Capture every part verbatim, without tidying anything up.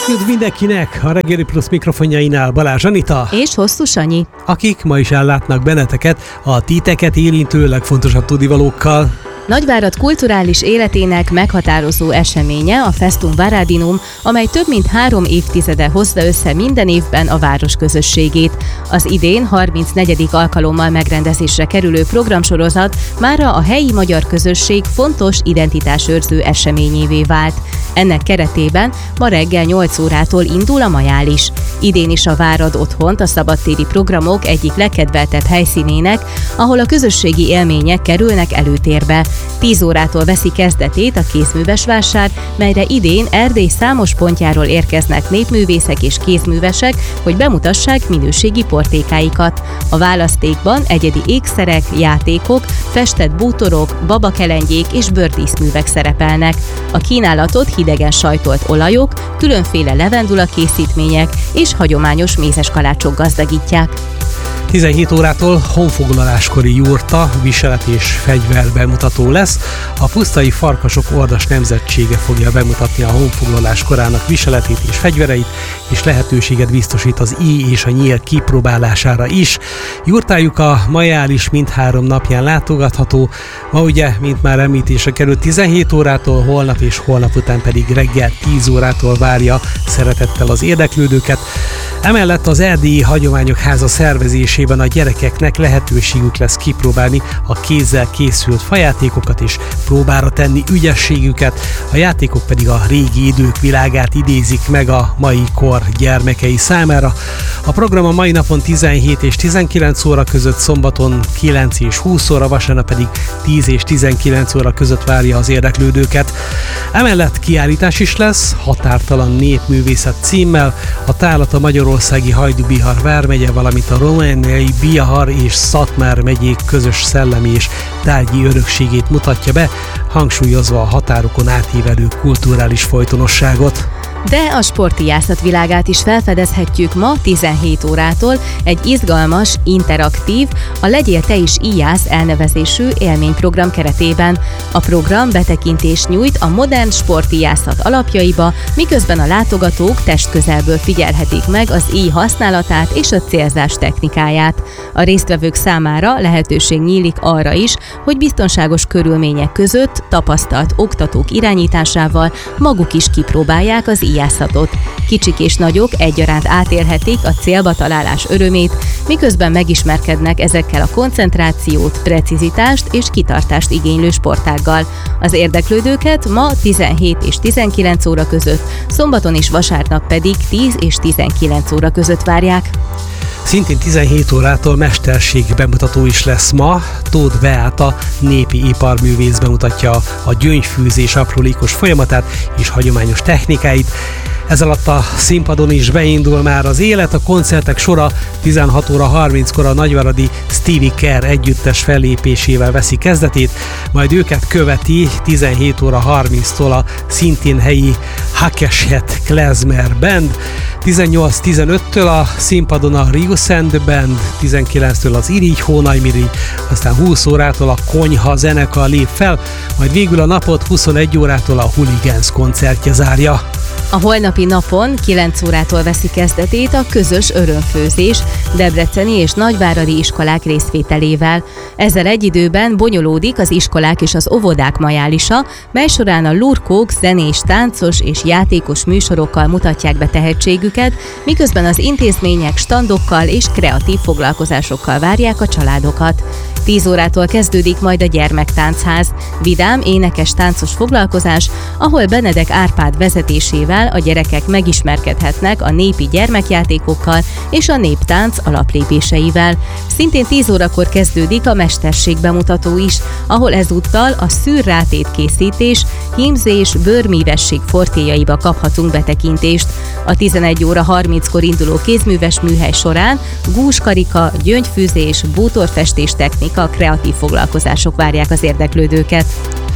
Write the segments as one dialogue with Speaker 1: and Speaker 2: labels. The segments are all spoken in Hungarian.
Speaker 1: Üdv mindenkinek! A Reggeli Plusz mikrofonjainál Balázs Anita
Speaker 2: és Hosszú Sanyi,
Speaker 1: akik ma is ellátnak benneteket a titeket érintő legfontosabb tudivalókkal.
Speaker 2: Nagyvárad kulturális életének meghatározó eseménye a Festum Varadinum, amely több mint három évtizede hozza össze minden évben a város közösségét. Az idén harmincnegyedik alkalommal megrendezésre kerülő programsorozat mára a helyi magyar közösség fontos identitásőrző eseményévé vált. Ennek keretében ma reggel nyolc órától indul a majális. Idén is a Várad otthont a szabadtéri programok egyik legkedveltebb helyszínének, ahol a közösségi élmények kerülnek előtérbe. tíz órától veszi kezdetét a kézműves vásár, melyre idén Erdély számos pontjáról érkeznek népművészek és kézművesek, hogy bemutassák minőségi portékáikat. A választékban egyedi ékszerek, játékok, festett bútorok, babakelengyék és bőrdíszművek szerepelnek. A kínálatot hidegen sajtolt olajok, különféle levendula készítmények és hagyományos mézes kalácsok gazdagítják.
Speaker 1: tizenhét órától honfoglaláskori jurta, viselet és fegyver bemutató lesz. A pusztai farkasok ordas nemzetsége fogja bemutatni a honfoglalás korának viseletét és fegyvereit, és lehetőséget biztosít az íj és a nyíl kipróbálására is. Jurtájuk a majális mindhárom napján látogatható. Ma ugye, mint már említésre került, tizenhét órától, holnap és holnap után pedig reggel tíz órától várja szeretettel az érdeklődőket. Emellett az Erdélyi Hagyományok Háza szervezésében a gyerekeknek lehetőségük lesz kipróbálni a kézzel készült fajátékokat és próbára tenni ügyességüket, a játékok pedig a régi idők világát idézik meg a mai kor gyermekei számára. A program a mai napon tizenhét és tizenkilenc óra között, szombaton kilenc és húsz óra, vasárnap pedig tíz és tizenkilenc óra között várja az érdeklődőket. Emellett kiállítás is lesz, Határtalan népművészet címmel, a tárlat a Magyarországi Hajdú-Bihar vármegye, valamint a romániai Bihar és Szatmár megyék közös szellemi és tárgyi örökségét mutatja be, hangsúlyozva a határokon átívelő kulturális folytonosságot.
Speaker 2: De a sportijászat világát is felfedezhetjük ma tizenhét órától egy izgalmas, interaktív, a Legyél te is íjász elnevezésű élményprogram keretében. A program betekintést nyújt a modern sportijászat alapjaiba, miközben a látogatók testközelből figyelhetik meg az íj használatát és a célzás technikáját. A résztvevők számára lehetőség nyílik arra is, hogy biztonságos körülmények között tapasztalt oktatók irányításával maguk is kipróbálják az íjászatot. Kicsik és nagyok egyaránt átélhetik a célba találás örömét, miközben megismerkednek ezekkel a koncentrációt, precizitást és kitartást igénylő sportággal. Az érdeklődőket ma tizenhét és tizenkilenc óra között, szombaton és vasárnap pedig tíz és tizenkilenc óra között várják.
Speaker 1: Szintén tizenhét órától mesterség bemutató is lesz ma. Tóth Beáta népi iparművész bemutatja a gyöngyfűzés aprólékos folyamatát és hagyományos technikáit. Ez alatt a színpadon is beindul már az élet, a koncertek sora tizenhat óra harminckor a nagyváradi Stevie Care együttes fellépésével veszi kezdetét, majd őket követi tizenhét óra harminctól a szintén helyi Hakeshet Klezmer Band, tizennyolc tizenöttől a színpadon a Rius and Band, tizenkilenctől az Irigy Hónajmirigy, aztán húsz órától a Konyha zenekar lép fel, majd végül a napot huszonegy órától a Hooligans koncertje zárja.
Speaker 2: A holnapi napon kilenc órától veszi kezdetét a közös örömfőzés debreceni és nagyváradi iskolák részvételével. Ezzel egy időben bonyolódik az iskolák és az óvodák majálisa, mely során a lurkók zenés, táncos és játékos műsorokkal mutatják be tehetségüket, miközben az intézmények standokkal és kreatív foglalkozásokkal várják a családokat. tíz órától kezdődik majd a gyermektánchaz, vidám, énekes táncos foglalkozás, ahol Benedek Árpád vezetésével a gyerekek megismerkedhetnek a népi gyermekjátékokkal és a néptánc alaplépéseivel. Szintén tíz órakor kezdődik a mesterség bemutató is, ahol ezúttal a szűrrátét készítés, hímzés, bőrmívesség fortéjaiba kaphatunk betekintést. A tizenegy óra harminckor induló kézműves műhely során gúzskarika, gyöngyfűzés, bútorfestés technika, kreatív foglalkozások várják az érdeklődőket.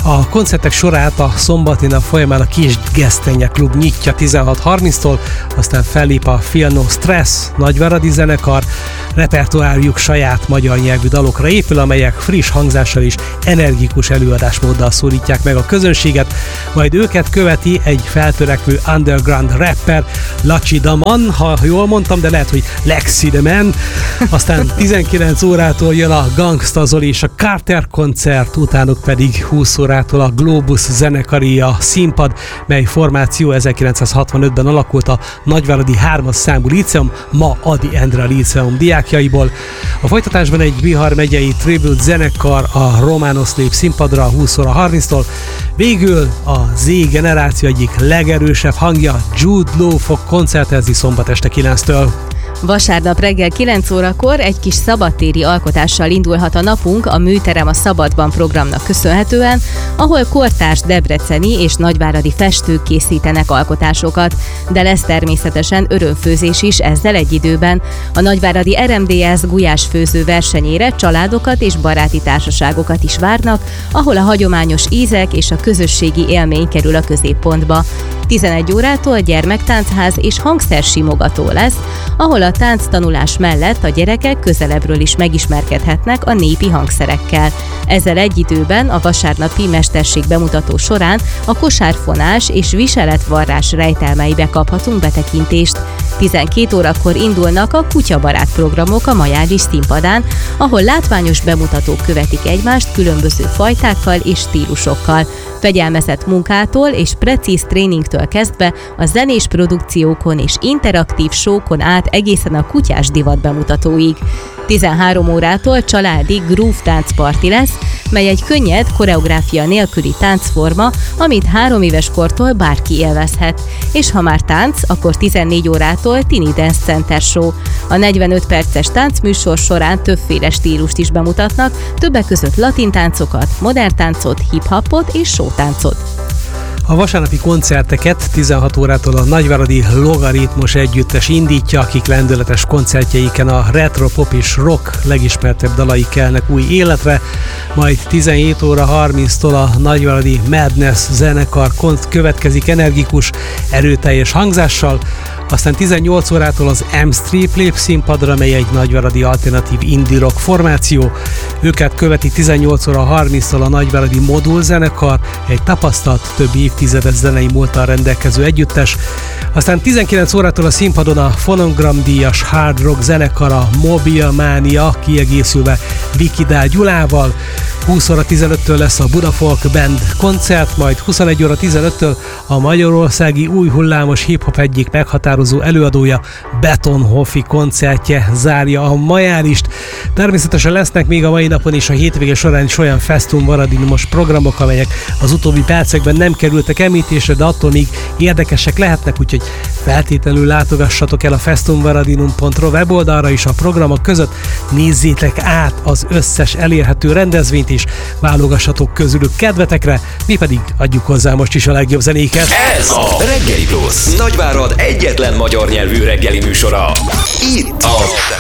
Speaker 1: A koncertek sorát a szombati nap folyamán a Kis Gesztenye Klub nyitja tizenhat harminctól, aztán fellép a Feel No Stress nagyváradi zenekar, repertoárjuk saját magyar nyelvű dalokra épül, amelyek friss hangzással és energikus előadásmóddal szólítják meg a közönséget, majd őket követi egy feltörekvő underground rapper, Laci Da Man, ha jól mondtam, de lehet, hogy Lexi The Man. Aztán tizenkilenc órától jön a Gangsta Zoli és a Carter koncert, utánuk pedig húsz órától a Globus zenekari a színpad, mely formáció ezerkilencszázhatvanötben alakult a nagyváradi hármas számú líceum, ma Ady Endre líceum diákjaiból. A folytatásban egy Bihar megyei tribute zenekar a Romános lép színpadra húsz óra harminctól, végül a Z generáció egyik legerősebb hangja, Jude Law fog koncertezni szombat este kilenctől.
Speaker 2: Vasárnap reggel kilenc órakor egy kis szabadtéri alkotással indulhat a napunk a Műterem a Szabadban programnak köszönhetően, ahol kortárs debreceni és nagyváradi festők készítenek alkotásokat, de lesz természetesen örömfőzés is ezzel egy időben. A nagyváradi er em dé es gulyásfőző versenyére családokat és baráti társaságokat is várnak, ahol a hagyományos ízek és a közösségi élmény kerül a középpontba. tizenegy órától gyermektánchaz és hangszersimogató lesz, ahol a tánctanulás mellett a gyerekek közelebbről is megismerkedhetnek a népi hangszerekkel. Ezzel egy időben a vasárnapi mesterség bemutató során a kosárfonás és viseletvarrás rejtelmeibe kaphatunk betekintést. tizenkét órakor indulnak a kutyabarát programok a Majális színpadán, ahol látványos bemutatók követik egymást különböző fajtákkal és stílusokkal. Fegyelmezett munkától és precíz tréningtől kezdve a zenés produkciókon és interaktív show-kon át egészen a kutyás divat bemutatóig. tizenhárom órától családi groove táncparti lesz, mely egy könnyed, koreográfia nélküli táncforma, amit három éves kortól bárki élvezhet. És ha már tánc, akkor tizennégy órától Tini Dance Center Show. A negyvenöt perces táncműsor során többféle stílust is bemutatnak, többek között latin táncokat, modern táncot, hip-hopot és showtáncot.
Speaker 1: A vasárnapi koncerteket tizenhat órától a nagyváradi Logaritmus együttes indítja, akik lendületes koncertjeiken a retro pop és rock legismertebb dalai kelnek új életre, majd tizenhét óra harminctól a nagyváradi Madness zenekar következik energikus, erőteljes hangzással, aztán tizennyolc órától az M Street lép színpadra, mely egy nagyváradi alternatív indie rock formáció. Őket követi tizennyolc óra harminctól a nagyváradi Modul zenekar, egy tapasztalt, több évtizedes zenei múlttal rendelkező együttes. Aztán tizenkilenc órától a színpadon a Phonogram díjas hard rock zenekar, a Mobil Mania, kiegészülve Vikidál Gyulával. húsz óra tizenöttől lesz a Buda Folk Band koncert, majd huszonegy óra tizenöttől a magyarországi új hullámos hip-hop egyik meghatározó előadója, Betonhoffi koncertje zárja a Majálist. Természetesen lesznek még a mai napon is a hétvége során is olyan Festum Varadinumos programok, amelyek az utóbbi percekben nem kerültek említésre, de attól még érdekesek lehetnek, úgyhogy feltétlenül látogassatok el a festumvaradinum pont ro weboldalra is a programok között, nézzétek át az összes elérhető rendezvényt és válogassatok közülük kedvetekre, mi pedig adjuk hozzá most is a legjobb zenéket.
Speaker 3: Ez a Reggeli Plus, Nagyvárad egyetlen magyar nyelvű reggeli műsora. Itt a